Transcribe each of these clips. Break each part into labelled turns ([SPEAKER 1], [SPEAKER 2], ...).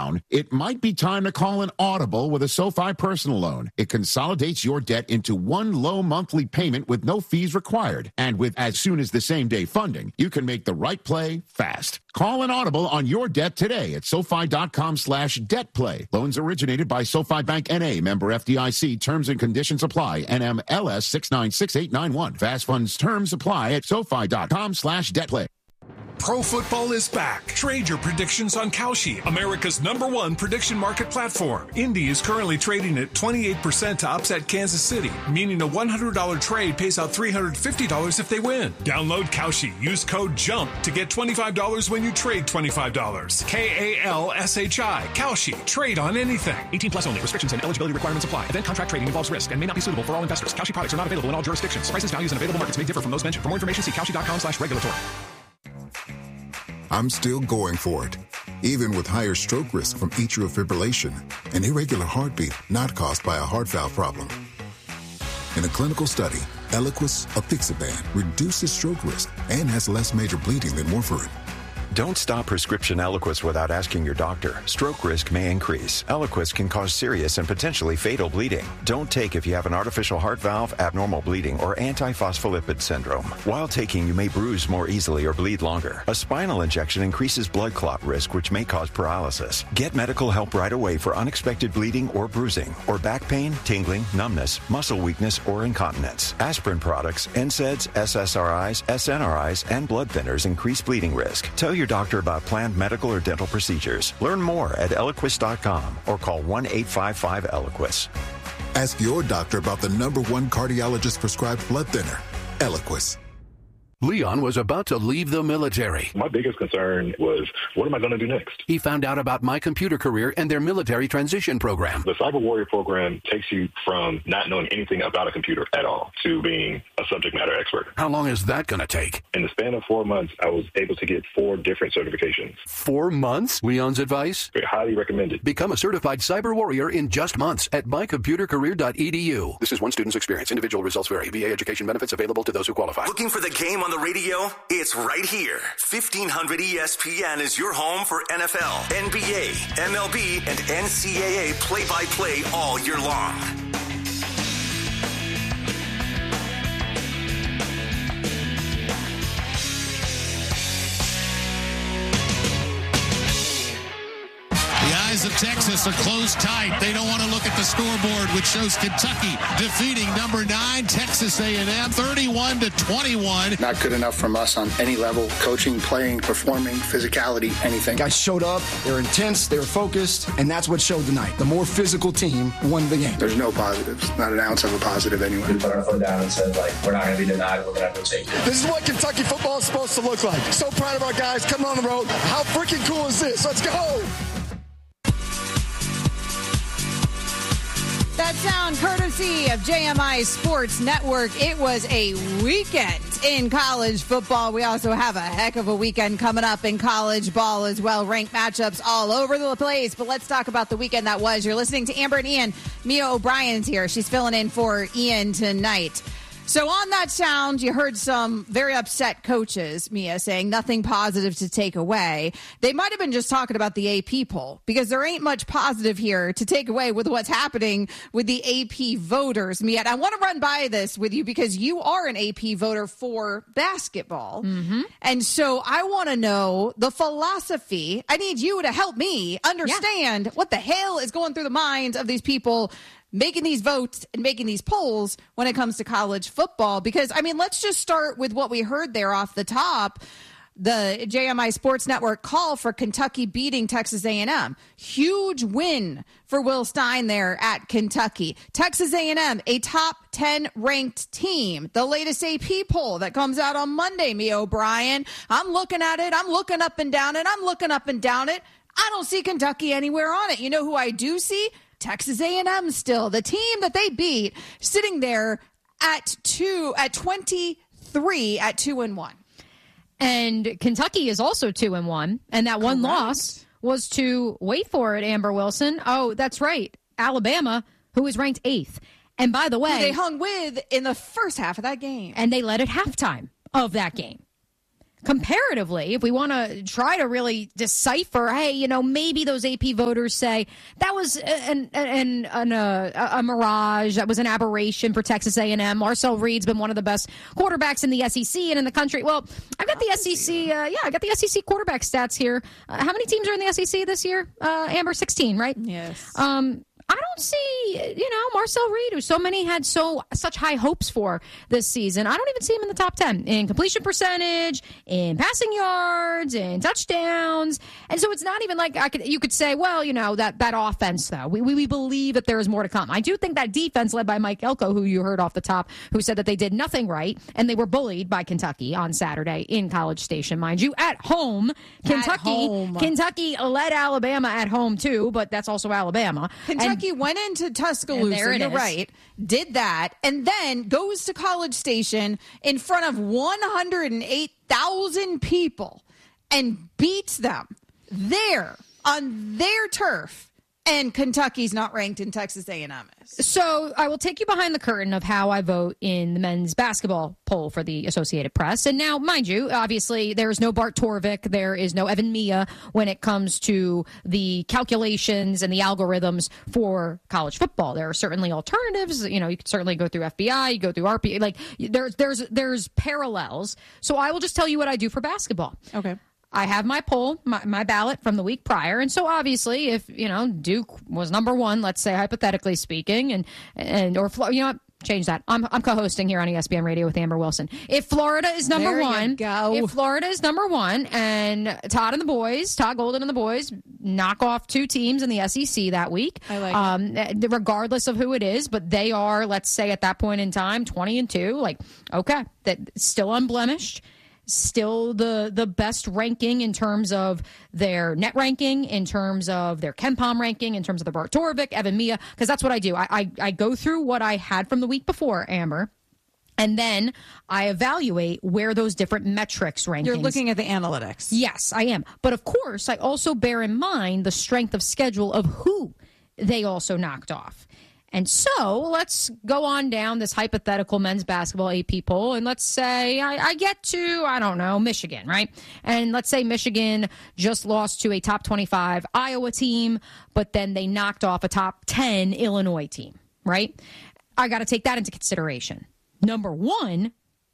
[SPEAKER 1] down, it might be time to call an audible with a SoFi personal loan. It consolidates your debt into one low monthly payment with no fees required. And with as soon as the same day funding, you can make the right play fast. Call an audible on your debt today at SoFi.com/debtplay. Loans originated by SoFi Bank N.A. Member FDIC. Terms and conditions apply. NMLS 696891. Fast funds terms apply at SoFi.com/debtplay.
[SPEAKER 2] Pro football is back. Trade your predictions on Kalshi, America's #1 prediction market platform. Indy is currently trading at 28% to upset Kansas City, meaning a $100 trade pays out $350 if they win. Download Kalshi. Use code JUMP to get $25 when you trade $25. KALSHI. Kalshi. Trade on anything.
[SPEAKER 3] 18 plus only. Restrictions and eligibility requirements apply. Event contract trading involves risk and may not be suitable for all investors. Kalshi products are not available in all jurisdictions. Prices, values, and available markets may differ from those mentioned. For more information, see Kalshi.com/regulatory.
[SPEAKER 4] I'm still going for it, even with higher stroke risk from atrial fibrillation, an irregular heartbeat not caused by a heart valve problem. In a clinical study, Eliquis apixaban reduces stroke risk and has less major bleeding than warfarin.
[SPEAKER 5] Don't stop prescription Eliquis without asking your doctor. Stroke risk may increase. Eliquis can cause serious and potentially fatal bleeding. Don't take if you have an artificial heart valve, abnormal bleeding, or antiphospholipid syndrome. While taking, you may bruise more easily or bleed longer. A spinal injection increases blood clot risk, which may cause paralysis. Get medical help right away for unexpected bleeding or bruising, or back pain, tingling, numbness, muscle weakness, or incontinence. Aspirin products, NSAIDs, SSRIs, SNRIs, and blood thinners increase bleeding risk. Tell your doctor about planned medical or dental procedures. Learn more at Eliquis.com or call 1-855-ELIQUIS.
[SPEAKER 4] Ask your doctor about the #1 cardiologist prescribed blood thinner, Eliquis.
[SPEAKER 6] Leon was about to leave the military.
[SPEAKER 7] My biggest concern was, what am I going to do next?
[SPEAKER 6] He found out about My Computer Career and their military transition program.
[SPEAKER 7] The Cyber Warrior program takes you from not knowing anything about a computer at all to being a subject matter expert.
[SPEAKER 6] How long is that going to take?
[SPEAKER 7] In the span of 4 months, I was able to get 4 different certifications.
[SPEAKER 6] 4 months? Leon's advice?
[SPEAKER 7] Highly recommended.
[SPEAKER 6] Become a certified cyber warrior in just months at mycomputercareer.edu. This is one student's experience. Individual results vary. VA education benefits available to those who qualify.
[SPEAKER 8] Looking for the game on the radio? It's right here. 1500 ESPN is your home for NFL, NBA, MLB, and NCAA play-by-play all year long.
[SPEAKER 9] Of Texas are closed tight. They don't want to look at the scoreboard, which shows Kentucky defeating number 9 Texas A&M 31-21.
[SPEAKER 10] Not good enough from us on any level. Coaching, playing, performing, physicality, anything.
[SPEAKER 11] Guys showed up. They were intense. They were focused, and that's what showed tonight. The more physical team won the game.
[SPEAKER 10] There's no positives. Not an ounce of a positive anyway.
[SPEAKER 12] We put our foot down and said, we're not going to be denied. We're going to take it.
[SPEAKER 11] This is what Kentucky football is supposed to look like. So proud of our guys coming on the road. How freaking cool is this? Let's go.
[SPEAKER 13] That sound courtesy of JMI Sports Network. It was a weekend in college football. We also have a heck of a weekend coming up in college ball as well. Ranked matchups all over the place. But let's talk about the weekend that was. You're listening to Amber and Ian. Mia O'Brien's here. She's filling in for Ian tonight. So on that sound, you heard some very upset coaches, Mia, saying nothing positive to take away. They might have been just talking about the AP poll, because there ain't much positive here to take away with what's happening with the AP voters, Mia. And I want to run by this with you because you are an AP voter for basketball. Mm-hmm. And so I want to know the philosophy. I need you to help me understand what the hell is going through the minds of these people making these votes and making these polls when it comes to college football. Because, I mean, let's just start with what we heard there off the top. The JMI Sports Network call for Kentucky beating Texas A&M. Huge win for Will Stein there at Kentucky. Texas A&M, a top 10 ranked team. The latest AP poll that comes out on Monday, Mia O'Brien. I'm looking at it. I'm looking up and down it. I'm looking up and down it. I don't see Kentucky anywhere on it. You know who I do see? Texas A&M still, the team that they beat, sitting there at 23 at 2-1.
[SPEAKER 14] And Kentucky is also 2-1, and that one loss was to, wait for it, Amber Wilson. Oh, that's right, Alabama, who is ranked 8th. And by the way,
[SPEAKER 13] who they hung with in the first half of that game.
[SPEAKER 14] And they led at halftime of that game. comparatively, if we want to try to really decipher, hey, maybe those AP voters say that was a mirage, that was an aberration for Texas A&M. Marcel Reed's been one of the best quarterbacks in the SEC and in the country. Well, I've got the SEC. I got the SEC quarterback stats here. How many teams are in the SEC this year? Amber, 16, right?
[SPEAKER 13] Yes.
[SPEAKER 14] I don't see, Marcel Reed, who so many had such high hopes for this season. I don't even see him in the top 10 in completion percentage, in passing yards, in touchdowns. And so it's not even like you could say, well, that offense, though. We believe that there is more to come. I do think that defense led by Mike Elko, who you heard off the top, who said that they did nothing right, and they were bullied by Kentucky on Saturday in College Station, mind you, at home. Kentucky led Alabama at home, too, but that's also Alabama.
[SPEAKER 13] Kentucky went into Tuscaloosa, you're right, did that, and then goes to College Station in front of 108,000 people and beats them there on their turf. And Kentucky's not ranked in Texas A&M is.
[SPEAKER 14] So I will take you behind the curtain of how I vote in the men's basketball poll for the Associated Press. And now, mind you, obviously, there is no Bart Torvik. There is no Evan Mia when it comes to the calculations and the algorithms for college football. There are certainly alternatives. You can certainly go through FBI, you go through RP. Like, there's parallels. So I will just tell you what I do for basketball.
[SPEAKER 13] Okay.
[SPEAKER 14] I have my poll, my ballot from the week prior. And so obviously if, Duke was number one, let's say hypothetically speaking, or change that. I'm co-hosting here on ESPN Radio with Amber Wilson. If Florida is number one, and Todd Golden and the boys knock off two teams in the SEC that week,
[SPEAKER 13] I like it.
[SPEAKER 14] Regardless of who it is, but they are, let's say at that point in time, 20-2, like, okay, that still unblemished. Still the best ranking in terms of their net ranking, in terms of their KenPom ranking, in terms of the Bart Torvik, Evan Mia, because that's what I do. I go through what I had from the week before, Amber, and then I evaluate where those different metrics rank.
[SPEAKER 13] You're looking at the analytics.
[SPEAKER 14] Yes, I am. But of course, I also bear in mind the strength of schedule of who they also knocked off. And so let's go on down this hypothetical men's basketball AP poll, and let's say I get to, I don't know, Michigan, right? And let's say Michigan just lost to a top 25 Iowa team, but then they knocked off a top 10 Illinois team, right? I got to take that into consideration. Number one,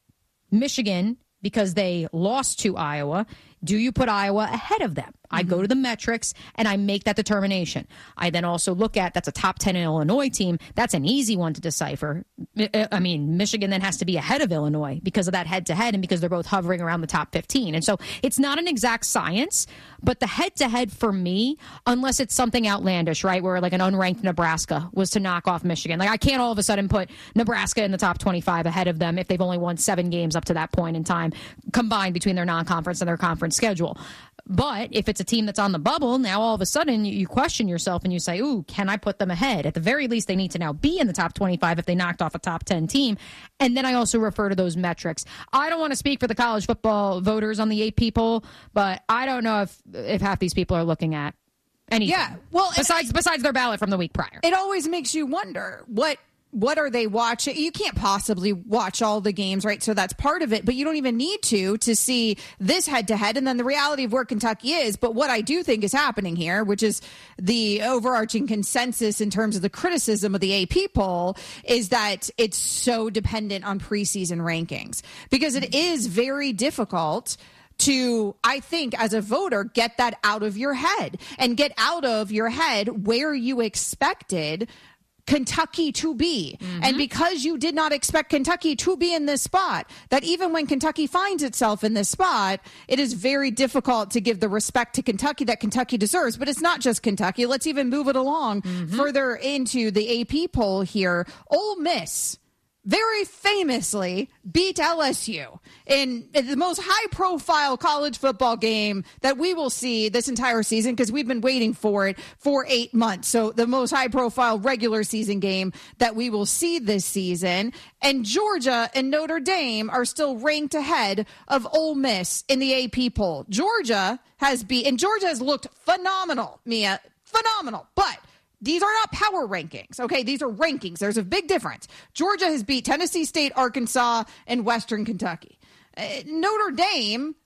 [SPEAKER 14] Michigan, because they lost to Iowa, do you put Iowa ahead of them? I go to the metrics and I make that determination. I then also look at, that's a top 10 Illinois team. That's an easy one to decipher. I mean, Michigan then has to be ahead of Illinois because of that head-to-head and because they're both hovering around the top 15. And so it's not an exact science, but the head-to-head for me, unless it's something outlandish, right, where like an unranked Nebraska was to knock off Michigan. Like I can't all of a sudden put Nebraska in the top 25 ahead of them if they've only won 7 games up to that point in time combined between their non-conference and their conference schedule. But if it's a team that's on the bubble, now all of a sudden you question yourself and you say, ooh, can I put them ahead? At the very least, they need to now be in the top 25 if they knocked off a top 10 team. And then I also refer to those metrics. I don't want to speak for the college football voters on the AP poll, but I don't know if half these people are looking at anything.
[SPEAKER 13] Yeah, well,
[SPEAKER 14] besides their ballot from the week prior.
[SPEAKER 13] It always makes you wonder, what are they watching? You can't possibly watch all the games, right? So that's part of it, but you don't even need to see this head-to-head and then the reality of where Kentucky is. But what I do think is happening here, which is the overarching consensus in terms of the criticism of the AP poll, is that it's so dependent on preseason rankings because it is very difficult to, I think, as a voter, get that out of your head and get out of your head where you expected Kentucky to be. And because you did not expect Kentucky to be in this spot, that even when Kentucky finds itself in this spot, it is very difficult to give the respect to Kentucky that Kentucky deserves. But it's not just Kentucky. Let's even move it along further into the AP poll here. Ole Miss very famously beat LSU in the most high-profile college football game that we will see this entire season because we've been waiting for it for 8 months. So the most high-profile regular season game that we will see this season. And Georgia and Notre Dame are still ranked ahead of Ole Miss in the AP poll. Georgia has looked phenomenal, Mia, phenomenal, but these are not power rankings, okay? These are rankings. There's a big difference. Georgia has beat Tennessee State, Arkansas, and Western Kentucky. Notre Dame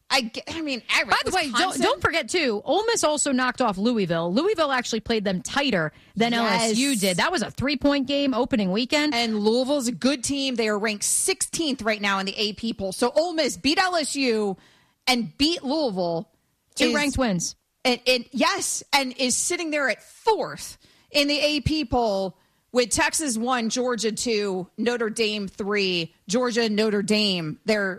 [SPEAKER 13] I mean,
[SPEAKER 14] by the way, don't forget, too, Ole Miss also knocked off Louisville. Louisville actually played them tighter than LSU did. That was a 3-point game opening weekend.
[SPEAKER 13] And Louisville's a good team. They are ranked 16th right now in the AP poll. So Ole Miss beat LSU and beat Louisville.
[SPEAKER 14] 2 ranked wins.
[SPEAKER 13] And is sitting there at 4th in the AP poll with Texas 1, Georgia 2, Notre Dame 3, Georgia, Notre Dame. Their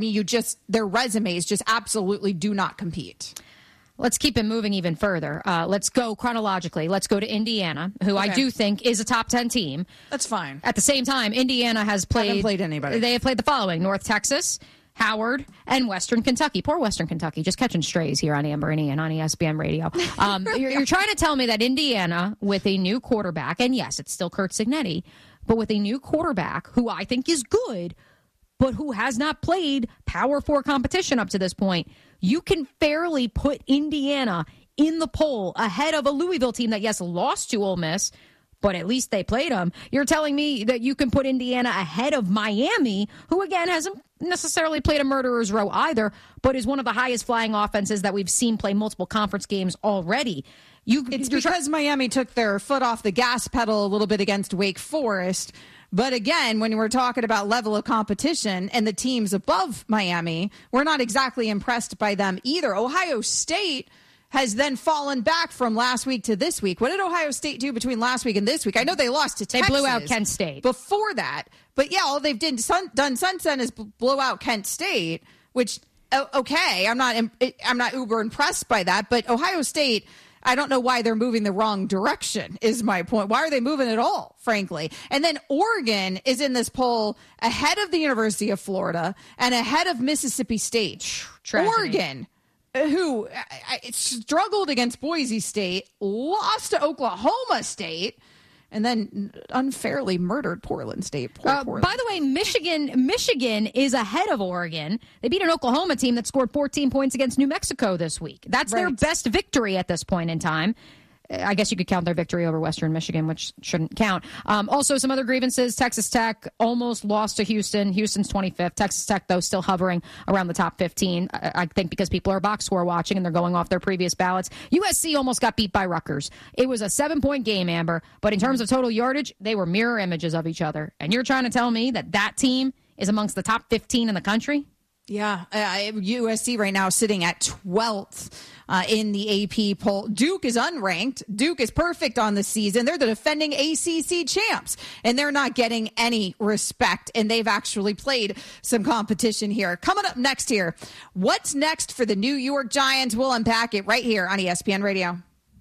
[SPEAKER 13] resumes just absolutely do not compete.
[SPEAKER 14] Let's keep it moving even further. Let's go chronologically. Let's go to Indiana, who I do think is a top 10 team.
[SPEAKER 13] That's fine.
[SPEAKER 14] At the same time, Indiana haven't played
[SPEAKER 13] anybody.
[SPEAKER 14] They have played the following: North Texas, Howard, and Western Kentucky. Poor Western Kentucky, just catching strays here on Amber and Ian on ESPN Radio. You're trying to tell me that Indiana, with a new quarterback, and yes, it's still Curt Cignetti, but with a new quarterback who I think is good, but who has not played Power 4 competition up to this point, you can fairly put Indiana in the poll ahead of a Louisville team that, yes, lost to Ole Miss, but at least they played them. You're telling me that you can put Indiana ahead of Miami, who, again, hasn't necessarily played a murderer's row either, but is one of the highest flying offenses that we've seen play multiple conference games already.
[SPEAKER 13] It's because Miami took their foot off the gas pedal a little bit against Wake Forest. But again, when we're talking about level of competition and the teams above Miami, we're not exactly impressed by them either. Ohio State has then fallen back from last week to this week. What did Ohio State do between last week and this week? I know they lost to Texas.
[SPEAKER 14] They blew out Kent State.
[SPEAKER 13] Before that. But yeah, all they've done since then is blow out Kent State, which, okay, I'm not uber impressed by that. But Ohio State, I don't know why they're moving the wrong direction, is my point. Why are they moving at all, frankly? And then Oregon is in this poll ahead of the University of Florida and ahead of Mississippi State.
[SPEAKER 14] Tragedy.
[SPEAKER 13] Oregon, who struggled against Boise State, lost to Oklahoma State, and then unfairly murdered Portland State. Portland.
[SPEAKER 14] By the way, Michigan is ahead of Oregon. They beat an Oklahoma team that scored 14 points against New Mexico this week. That's their best victory at this point in time. I guess you could count their victory over Western Michigan, which shouldn't count. Also, some other grievances. Texas Tech almost lost to Houston. Houston's 25th. Texas Tech, though, still hovering around the top 15. I think because people are box score watching and they're going off their previous ballots. USC almost got beat by Rutgers. It was a 7-point game, Amber. But in terms of total yardage, they were mirror images of each other. And you're trying to tell me that team is amongst the top 15 in the country?
[SPEAKER 13] Yeah, USC right now sitting at 12th in the AP poll. Duke is unranked. Duke is perfect on the season. They're the defending ACC champs, and they're not getting any respect, and they've actually played some competition here. Coming up next here, what's next for the New York Giants? We'll unpack it right here on ESPN Radio.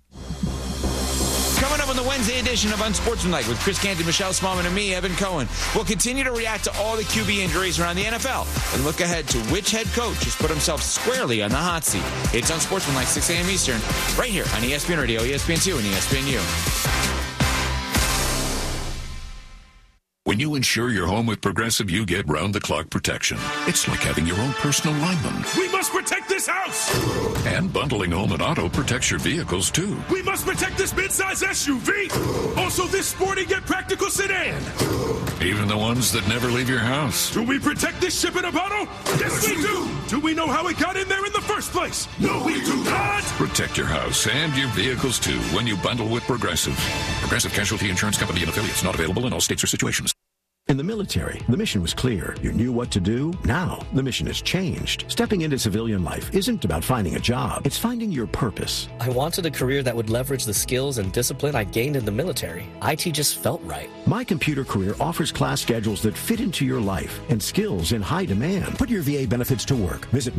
[SPEAKER 15] Coming up on the Wednesday edition of Unsportsmanlike with Chris Canty, Michelle Smallman, and me, Evan Cohen. We'll continue to react to all the QB injuries around the NFL and look ahead to which head coach has put himself squarely on the hot seat. It's Unsportsmanlike, 6 a.m. Eastern, right here on ESPN Radio, ESPN2, and ESPNU.
[SPEAKER 16] When you insure your home with Progressive, you get round-the-clock protection. It's like having your own personal lineman.
[SPEAKER 2] We must protect this house!
[SPEAKER 16] And bundling home and auto protects your vehicles, too.
[SPEAKER 2] We must protect this midsize SUV! Also this sporty yet practical sedan!
[SPEAKER 16] Even the ones that never leave your house.
[SPEAKER 2] Do we protect this ship in a bottle? Yes, we do! Do we know how it got in there in the first place? No, we do not!
[SPEAKER 16] Protect your house and your vehicles, too, when you bundle with Progressive. Progressive Casualty Insurance Company and affiliates, not available in all states or situations.
[SPEAKER 17] In the military, the mission was clear. You knew what to do. Now, the mission has changed. Stepping into civilian life isn't about finding a job. It's finding your purpose.
[SPEAKER 18] I wanted a career that would leverage the skills and discipline I gained in the military. IT just felt right.
[SPEAKER 17] My Computer Career offers class schedules that fit into your life and skills in high demand. Put your VA benefits to work. Visit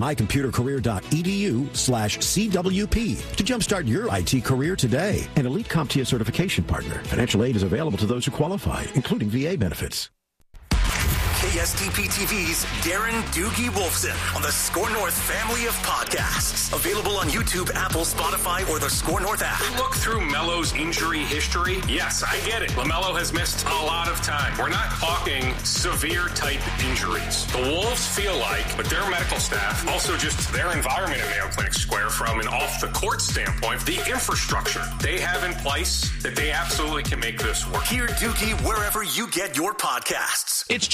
[SPEAKER 17] mycomputercareer.edu/CWP to jumpstart your IT career today. An elite CompTIA certification partner. Financial aid is available to those who qualify, including VA benefits.
[SPEAKER 8] KSTP TV's Darren Doogie Wolfson on the Score North family of podcasts. Available on YouTube, Apple, Spotify, or the Score North app.
[SPEAKER 19] Look through Melo's injury history. Yes, I get it. LaMelo has missed a lot of time. We're not talking severe type injuries. The Wolves feel like, but their medical staff, also just their environment in Mayo Clinic Square from an off the court standpoint, the infrastructure they have in place, that they absolutely can make this work.
[SPEAKER 8] Hear Doogie wherever you get your podcasts.
[SPEAKER 15] It's Joe Fortin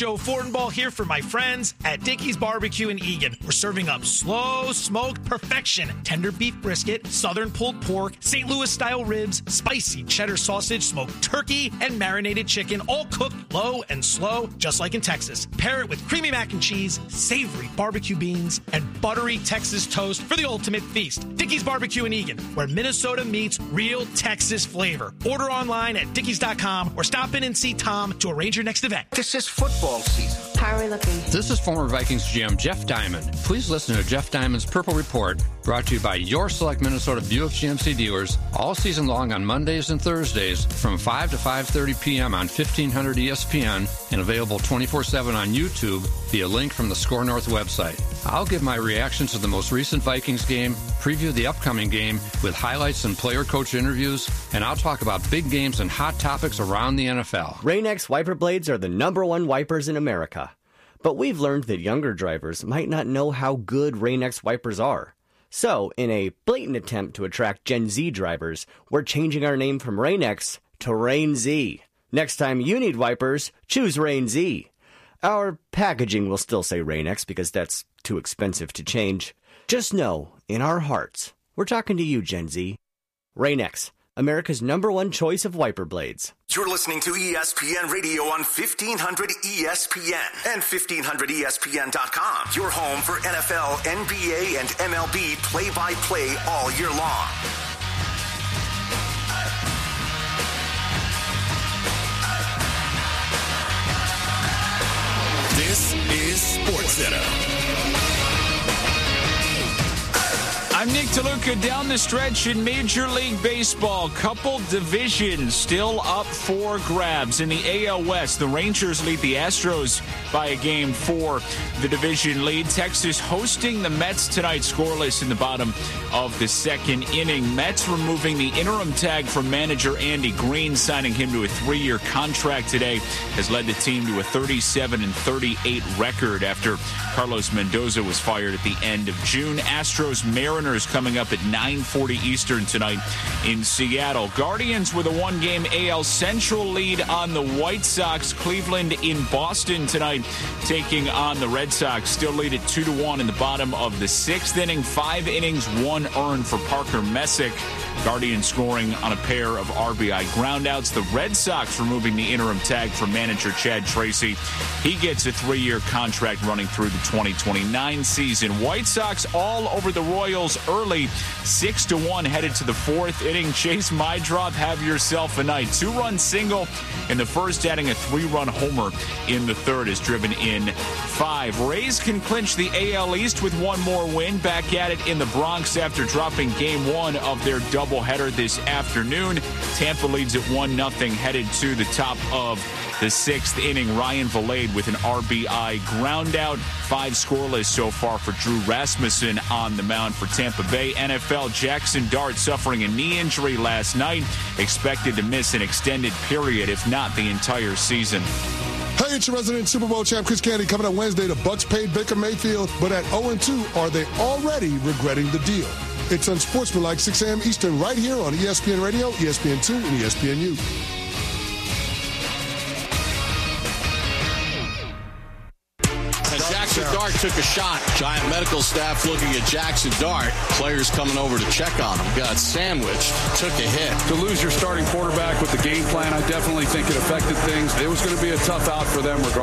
[SPEAKER 20] Cornball here for my friends at Dickey's Barbecue in Eagan. We're serving up slow smoked perfection, tender beef brisket, southern pulled pork, St. Louis style ribs, spicy cheddar sausage, smoked turkey, and marinated chicken, all cooked low and slow, just like in Texas. Pair it with creamy mac and cheese, savory barbecue beans, and buttery Texas toast for the ultimate feast. Dickey's Barbecue in Eagan, where Minnesota meets real Texas flavor. Order online at dickeys.com or stop in and see Tom to arrange your next event.
[SPEAKER 21] This is football season.
[SPEAKER 22] How are we looking?
[SPEAKER 23] This is former Vikings GM Jeff Diamond. Please listen to Jeff Diamond's Purple Report, brought to you by your select Minnesota Buick GMC dealers, all season long on Mondays and Thursdays from 5 to 5:30 p.m. on 1500 ESPN and available 24/7 on YouTube via link from the Score North website. I'll give my reactions to the most recent Vikings game, preview the upcoming game with highlights and player-coach interviews, and I'll talk about big games and hot topics around the NFL.
[SPEAKER 24] Rain-X wiper blades are the #1 wipers in America. But we've learned that younger drivers might not know how good Rain-X wipers are. So, in a blatant attempt to attract Gen Z drivers, we're changing our name from Rain-X to Rain Z. Next time you need wipers, choose Rain Z. Our packaging will still say Rain-X because that's too expensive to change. Just know, in our hearts, we're talking to you, Gen Z. Rain-X, America's #1 choice of wiper blades.
[SPEAKER 8] You're listening to ESPN Radio on 1500 ESPN and 1500ESPN.com. Your home for NFL, NBA, and MLB play-by-play all year long.
[SPEAKER 25] This is SportsCenter.
[SPEAKER 15] I'm Nick DeLuca. Down the stretch in Major League Baseball, couple divisions still up for grabs. In the AL West, the Rangers lead the Astros by a game for the division lead. Texas hosting the Mets tonight, scoreless in the bottom of the second inning. Mets removing the interim tag from manager Andy Green, signing him to a 3-year contract today, has led the team to a 37-38 record after Carlos Mendoza was fired at the end of June. Astros Mariners coming up at 9:40 Eastern tonight in Seattle. Guardians with a 1-game AL Central lead on the White Sox. Cleveland in Boston tonight taking on the Red Sox. Still lead at 2-1 in the bottom of the 6th inning. 5 innings, 1 earned for Parker Messick. Guardians scoring on a pair of RBI groundouts. The Red Sox removing the interim tag from manager Chad Tracy. He gets a 3-year contract running through the 2029 season. White Sox all over the Royals early, 6-1 headed to the 4th inning. Chase Mydrop, have yourself a night. 2-run single in the first, adding a 3-run homer in the third, is driven in 5. Rays can clinch the AL East with 1 more win. Back at it in the Bronx after dropping game 1 of their doubleheader this afternoon. Tampa leads at 1-0 headed to the top of the 6th inning. Ryan Valade with an RBI groundout. 5 scoreless so far for Drew Rasmussen on the mound for Tampa Bay. NFL, Jackson Dart suffering a knee injury last night. Expected to miss an extended period, if not the entire season.
[SPEAKER 11] Hey, it's your resident Super Bowl champ, Chris Candy. Coming up Wednesday, the Bucs paid Baker Mayfield, but at 0-2, are they already regretting the deal? It's Unsportsmanlike, 6 a.m. Eastern, right here on ESPN Radio, ESPN2, and ESPNU.
[SPEAKER 9] Jackson Dart took a shot. Giant medical staff looking at Jackson Dart. Players coming over to check on him. Got sandwiched. Took a hit.
[SPEAKER 26] To lose your starting quarterback with the game plan, I definitely think it affected things. It was going to be a tough out for them regardless.